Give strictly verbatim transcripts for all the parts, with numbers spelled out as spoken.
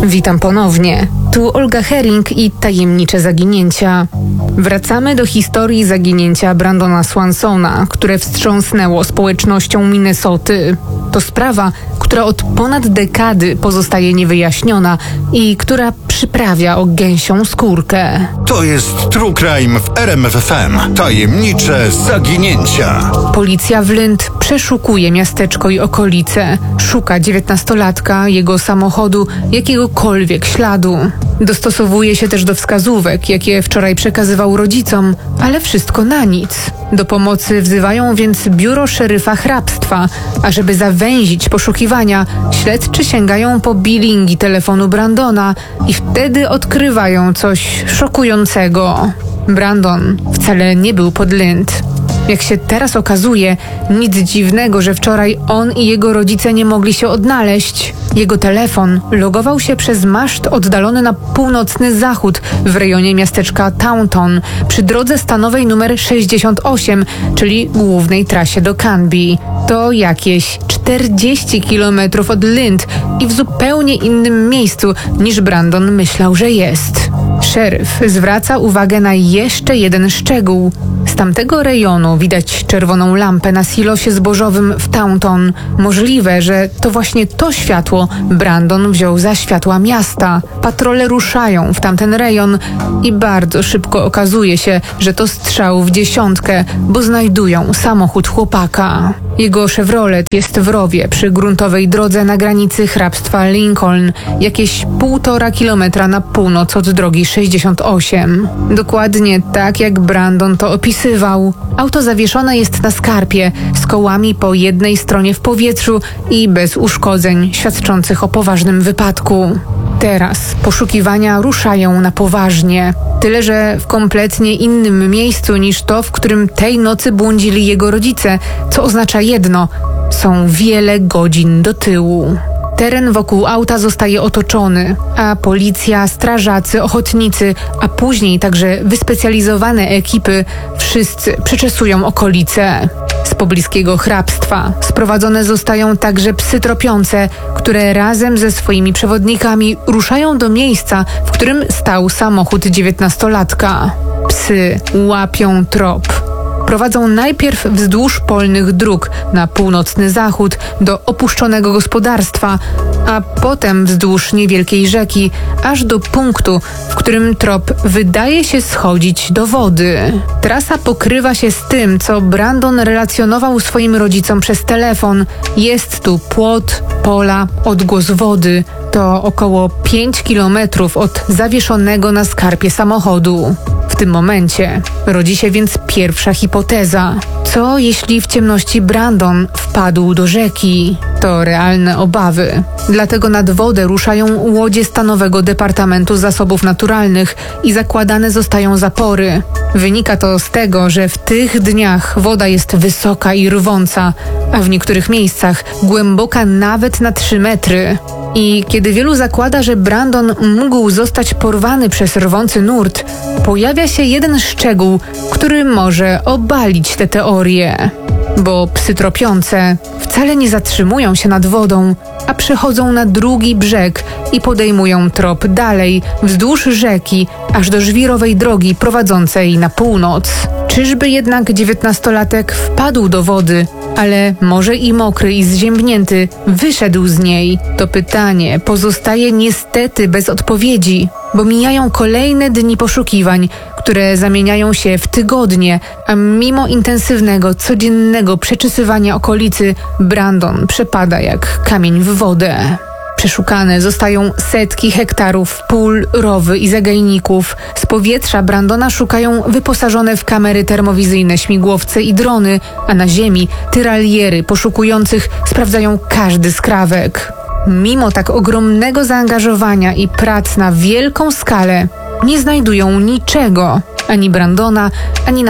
Witam ponownie. Tu Olga Herring i tajemnicze zaginięcia. Wracamy do historii zaginięcia Brandona Swansona, które wstrząsnęło społecznością Minnesoty. To sprawa, która od ponad dekady pozostaje niewyjaśniona i która przyprawia o gęsią skórkę. To jest True Crime w R M F F M. Tajemnicze zaginięcia. Policja w Lind przeszukuje miasteczko i okolice. Szuka dziewiętnastolatka, jego samochodu, jakiegokolwiek śladu. Dostosowuje się też do wskazówek, jakie wczoraj przekazywał rodzicom, ale wszystko na nic. Do pomocy wzywają więc biuro szeryfa hrabstwa, a żeby zawęzić poszukiwania, śledczy sięgają po bilingi telefonu Brandona i wtedy odkrywają coś szokującego. Brandon wcale nie był pod Lind. Jak się teraz okazuje, nic dziwnego, że wczoraj on i jego rodzice nie mogli się odnaleźć. Jego telefon logował się przez maszt oddalony na północny zachód w rejonie miasteczka Taunton przy drodze stanowej numer sześćdziesiąt osiem, czyli głównej trasie do Canby. To jakieś czterdzieści kilometrów od Lind i w zupełnie innym miejscu niż Brandon myślał, że jest. Szeryf zwraca uwagę na jeszcze jeden szczegół. Z tamtego rejonu widać czerwoną lampę na silosie zbożowym w Taunton. Możliwe, że to właśnie to światło Brandon wziął za światła miasta. Patrole ruszają w tamten rejon i bardzo szybko okazuje się, że to strzał w dziesiątkę, bo znajdują samochód chłopaka. Jego Chevrolet jest w rowie przy gruntowej drodze na granicy hrabstwa Lincoln, jakieś półtora kilometra na północ od drogi sześćdziesiąt osiem. Dokładnie tak, jak Brandon to opisywał. Auto zawieszone jest na skarpie, z kołami po jednej stronie w powietrzu i bez uszkodzeń świadczących o poważnym wypadku. Teraz poszukiwania ruszają na poważnie. Tyle, że w kompletnie innym miejscu niż to, w którym tej nocy błądzili jego rodzice, co oznacza jedno – są wiele godzin do tyłu. Teren wokół auta zostaje otoczony, a policja, strażacy, ochotnicy, a później także wyspecjalizowane ekipy wszyscy przeczesują okolice. Z pobliskiego hrabstwa sprowadzone zostają także psy tropiące, które razem ze swoimi przewodnikami ruszają do miejsca, w którym stał samochód dziewiętnastolatka. Psy łapią trop. Prowadzą najpierw wzdłuż polnych dróg na północny zachód do opuszczonego gospodarstwa, a potem wzdłuż niewielkiej rzeki, aż do punktu, w którym trop wydaje się schodzić do wody. Trasa pokrywa się z tym, co Brandon relacjonował swoim rodzicom przez telefon. Jest tu płot, pola, odgłos wody. To około pięć kilometrów od zawieszonego na skarpie samochodu. W tym momencie rodzi się więc pierwsza hipoteza. Co jeśli w ciemności Brandon wpadł do rzeki? To realne obawy. Dlatego nad wodę ruszają łodzie Stanowego Departamentu Zasobów Naturalnych i zakładane zostają zapory. Wynika to z tego, że w tych dniach woda jest wysoka i rwąca, a w niektórych miejscach głęboka nawet na trzy metry. I kiedy wielu zakłada, że Brandon mógł zostać porwany przez rwący nurt, pojawia się jeden szczegół, który może obalić tę teorię. Bo psy tropiące wcale nie zatrzymują się nad wodą, a przechodzą na drugi brzeg i podejmują trop dalej, wzdłuż rzeki, aż do żwirowej drogi prowadzącej na północ. Czyżby jednak dziewiętnastolatek wpadł do wody, ale może i mokry i zziębnięty wyszedł z niej? To pytanie pozostaje niestety bez odpowiedzi, bo mijają kolejne dni poszukiwań, które zamieniają się w tygodnie, a mimo intensywnego, codziennego przeczesywania okolicy, Brandon przepada jak kamień w wodę. Przeszukane zostają setki hektarów pól, rowy i zagajników. Z powietrza Brandona szukają wyposażone w kamery termowizyjne śmigłowce i drony, a na ziemi tyraliery poszukujących sprawdzają każdy skrawek. Mimo tak ogromnego zaangażowania i prac na wielką skalę nie znajdują niczego. Ani Brandona, ani nawet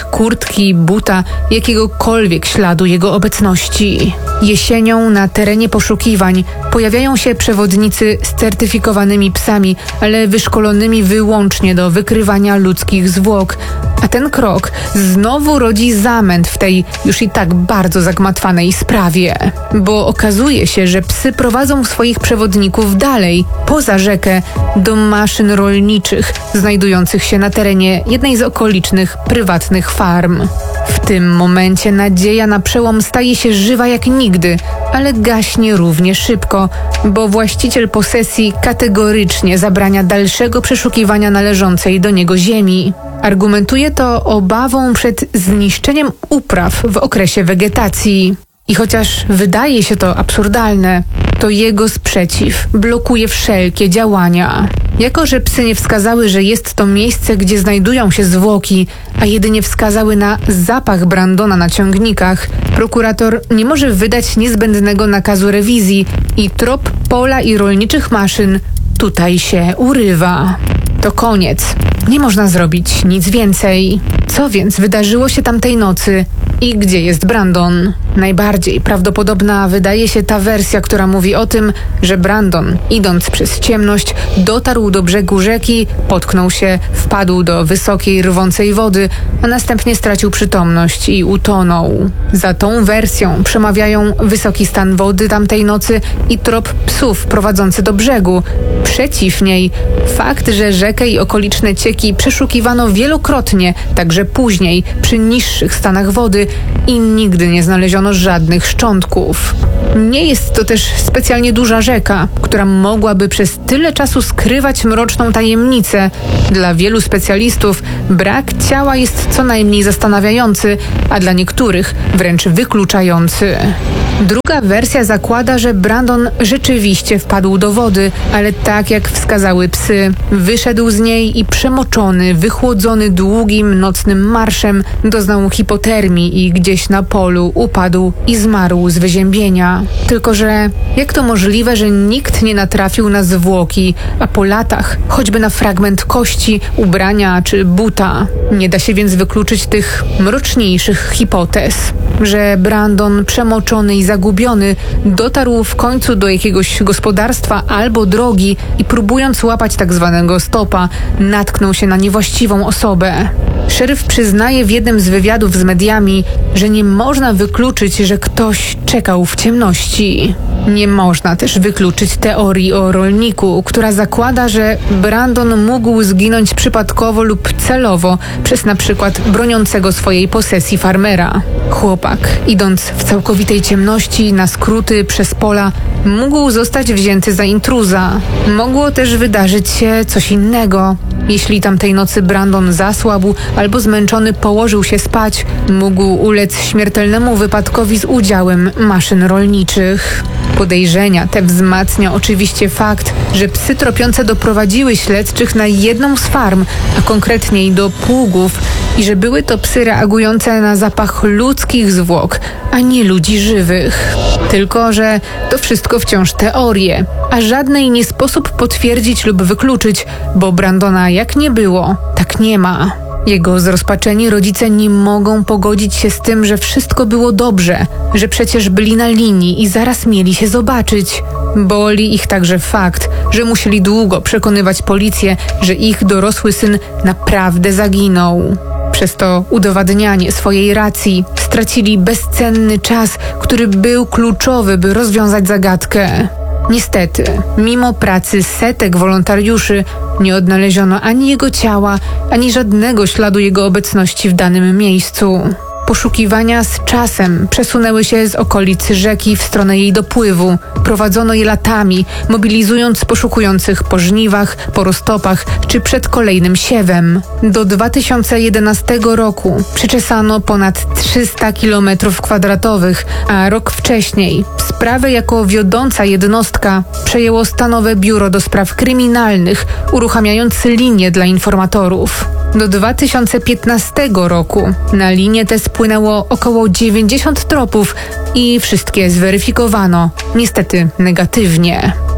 kurtki, buta, jakiegokolwiek śladu jego obecności. Jesienią na terenie poszukiwań pojawiają się przewodnicy z certyfikowanymi psami, ale wyszkolonymi wyłącznie do wykrywania ludzkich zwłok. A ten krok znowu rodzi zamęt w tej już i tak bardzo zagmatwanej sprawie. Bo okazuje się, że psy prowadzą swoich przewodników dalej, poza rzekę, do maszyn rolniczych znajdujących się na terenie jednej z okolicznych prywatnych farm. W tym momencie nadzieja na przełom staje się żywa jak nigdy, ale gaśnie równie szybko, bo właściciel posesji kategorycznie zabrania dalszego przeszukiwania należącej do niego ziemi. Argumentuje to obawą przed zniszczeniem upraw w okresie wegetacji. I chociaż wydaje się to absurdalne, to jego sprzeciw blokuje wszelkie działania. Jako że psy nie wskazały, że jest to miejsce, gdzie znajdują się zwłoki, a jedynie wskazały na zapach Brandona na ciągnikach, prokurator nie może wydać niezbędnego nakazu rewizji i trop pola i rolniczych maszyn tutaj się urywa. To koniec. Nie można zrobić nic więcej. Co więc wydarzyło się tamtej nocy i gdzie jest Brandon? Najbardziej prawdopodobna wydaje się ta wersja, która mówi o tym, że Brandon, idąc przez ciemność, dotarł do brzegu rzeki, potknął się, wpadł do wysokiej, rwącej wody, a następnie stracił przytomność i utonął. Za tą wersją przemawiają wysoki stan wody tamtej nocy i trop psów prowadzący do brzegu. Przeciw niej fakt, że rzekę i okoliczne cieki przeszukiwano wielokrotnie, także później, przy niższych stanach wody i nigdy nie znaleziono żadnych szczątków. Nie jest to też specjalnie duża rzeka, która mogłaby przez tyle czasu skrywać mroczną tajemnicę. Dla wielu specjalistów brak ciała jest co najmniej zastanawiający, a dla niektórych wręcz wykluczający. Druga wersja zakłada, że Brandon rzeczywiście wpadł do wody, ale tak jak wskazały psy, wyszedł z niej i przemoczony, wychłodzony długim, nocnym marszem doznał hipotermii i gdzieś na polu upadł i zmarł z wyziębienia. Tylko że jak to możliwe, że nikt nie natrafił na zwłoki, a po latach choćby na fragment kości, ubrania czy buta? Nie da się więc wykluczyć tych mroczniejszych hipotez, że Brandon przemoczony i zagubiony dotarł w końcu do jakiegoś gospodarstwa albo drogi i próbując łapać tak zwanego stopa, natknął się na niewłaściwą osobę. Szeryf przyznaje w jednym z wywiadów z mediami, że nie można wykluczyć, że ktoś czekał w ciemności. Nie można też wykluczyć teorii o rolniku, która zakłada, że Brandon mógł zginąć przypadkowo lub celowo przez na przykład broniącego swojej posesji farmera. Chłopak, idąc w całkowitej ciemności na skróty przez pola, mógł zostać wzięty za intruza. Mogło też wydarzyć się coś innego. Jeśli tamtej nocy Brandon zasłabł albo zmęczony położył się spać, mógł ulec śmiertelnemu wypadkowi z udziałem maszyn rolniczych. Podejrzenia te wzmacnia oczywiście fakt, że psy tropiące doprowadziły śledczych na jedną z farm, a konkretniej do pługów, i że były to psy reagujące na zapach ludzkich zwłok, a nie ludzi żywych. Tylko że to wszystko wciąż teorie, a żadnej nie sposób potwierdzić lub wykluczyć, bo Brandona jak nie było, tak nie ma. Jego zrozpaczeni rodzice nie mogą pogodzić się z tym, że wszystko było dobrze, że przecież byli na linii i zaraz mieli się zobaczyć. Boli ich także fakt, że musieli długo przekonywać policję, że ich dorosły syn naprawdę zaginął. Przez to udowadnianie swojej racji stracili bezcenny czas, który był kluczowy, by rozwiązać zagadkę. Niestety, mimo pracy setek wolontariuszy, nie odnaleziono ani jego ciała, ani żadnego śladu jego obecności w danym miejscu. Poszukiwania z czasem przesunęły się z okolicy rzeki w stronę jej dopływu. Prowadzono je latami, mobilizując poszukujących po żniwach, po roztopach czy przed kolejnym siewem. Do dwa tysiące jedenastego roku przeczesano ponad trzysta kilometrów kwadratowych, a rok wcześniej sprawę jako wiodąca jednostka przejęło Stanowe Biuro do Spraw Kryminalnych, uruchamiając linię dla informatorów. Do dwa tysiące piętnastego roku na linię tę spłynęło około dziewięćdziesiąt tropów i wszystkie zweryfikowano, niestety negatywnie.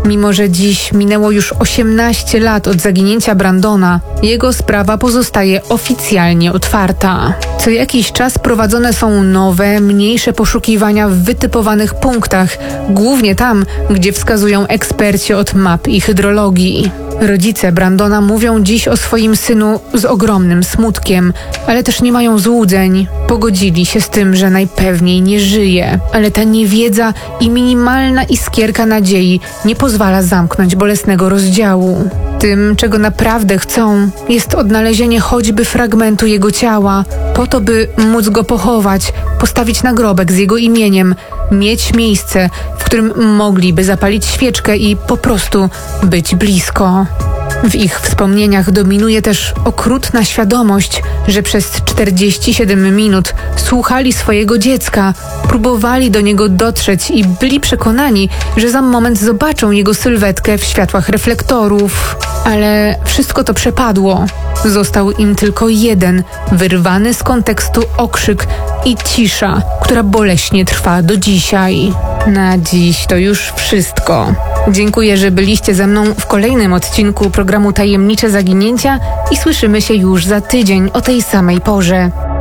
Mimo że dziś minęło już osiemnaście lat od zaginięcia Brandona, jego sprawa pozostaje oficjalnie otwarta. Co jakiś czas prowadzone są nowe, mniejsze poszukiwania w wytypowanych punktach, głównie tam, gdzie wskazują eksperci od map i hydrologii. Rodzice Brandona mówią dziś o swoim synu z ogromnym smutkiem, ale też nie mają złudzeń. Pogodzili się z tym, że najpewniej nie żyje, ale ta niewiedza i minimalna iskierka nadziei nie pozwala zamknąć bolesnego rozdziału. Tym, czego naprawdę chcą, jest odnalezienie choćby fragmentu jego ciała, po to, by móc go pochować, postawić nagrobek z jego imieniem, mieć miejsce, w którym mogliby zapalić świeczkę i po prostu być blisko. W ich wspomnieniach dominuje też okrutna świadomość, że przez czterdzieści siedem minut słuchali swojego dziecka, próbowali do niego dotrzeć i byli przekonani, że za moment zobaczą jego sylwetkę w światłach reflektorów. Ale wszystko to przepadło. Został im tylko jeden, wyrwany z kontekstu okrzyk i cisza, która boleśnie trwa do dzisiaj. Na dziś to już wszystko. Dziękuję, że byliście ze mną w kolejnym odcinku programu Tajemnicze Zaginięcia i słyszymy się już za tydzień o tej samej porze.